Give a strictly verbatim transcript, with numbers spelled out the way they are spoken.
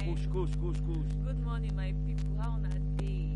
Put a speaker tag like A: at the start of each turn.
A: morning.
B: Kush, kush, kush, kush.
A: Good morning, my people. How na day?